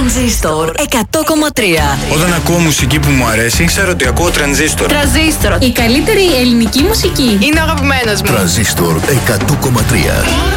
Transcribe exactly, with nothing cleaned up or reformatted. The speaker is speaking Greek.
Τρανζίστορ εκατό κόμμα τρία. Όταν ακούω μουσική που μου αρέσει, ξέρω ότι ακούω Τρανζίστορ. Τρανζίστορ. Η καλύτερη ελληνική μουσική. Είναι ο αγαπημένος μου. Τρανζίστορ εκατό κόμμα τρία.